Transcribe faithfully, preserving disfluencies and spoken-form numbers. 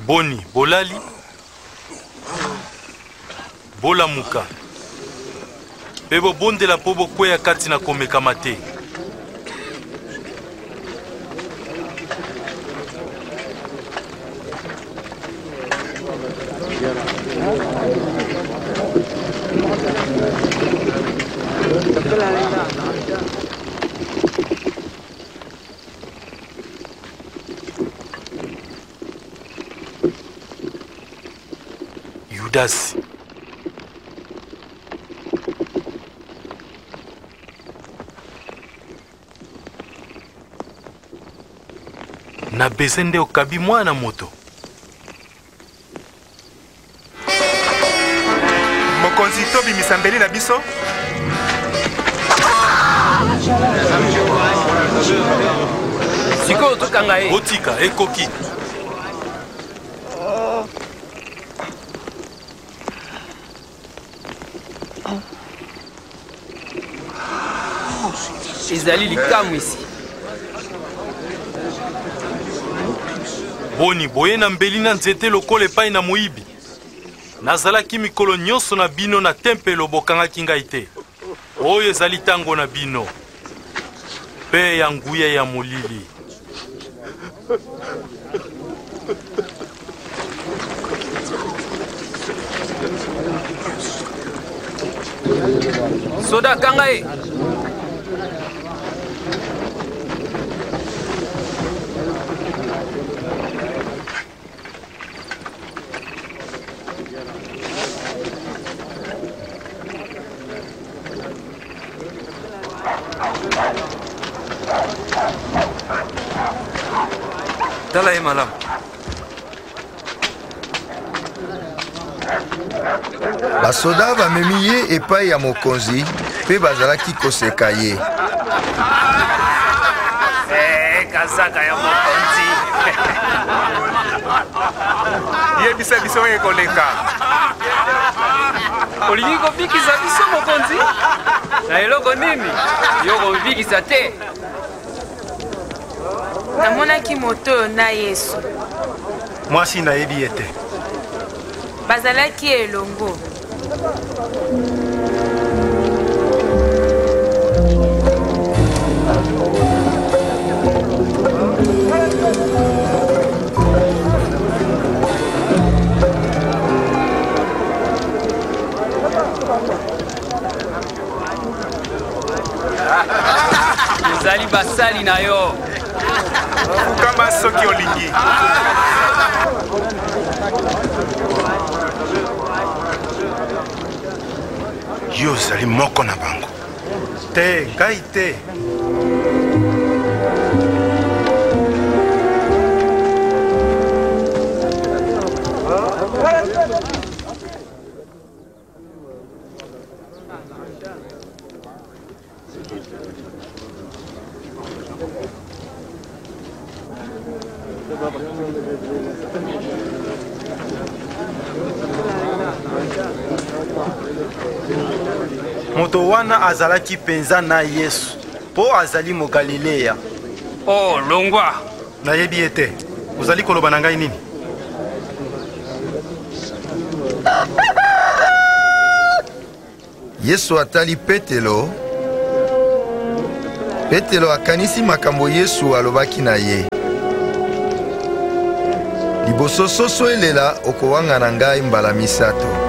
Boni, bolali. Bolamuka. Pebo bonde la pobo kweya kati na komeka mate. Yudas. Na bezende okabi mwana moto. Mokonzi tobi misambeli na biso. Siko tokanga e. Botika ekoki. Ezali likamu isi. Boni boye na mbeli na nzete lokole epai na moyibi. Nazalaki mikolo nyonso na bino na tempelo bokangaki ngai te. Oyo ezali tango na bino. Pe ya nguya ya molili. Soda kangae. Tala ye malam. Basoda bamemi ye epai ya mokonzi mpe bazalaki koseka ye. Eh, kazaka ya mokonzi. Ye bisa biso ye koleka. Olingi kobikisa biso mokonzi? Na eloko nini? Yo kobikisa te. Namonaki moto na Yesu. Mwasi nayebi ye te. Bazalaki elongo. Ezali basali na yo. Kama soki olingi. Yo ozali moko na bango. Te, ngai te. Moto wana azalaki penza na Yesu po azali mo Galilea. Oh, longwa. Nayebi ete. Ozali koloba na ngai nini? Yesu atali Petelo. Petelo akanisi makambo Yesu alobaki na ye. Liboso soso elela okowanga na ngai mbala misato.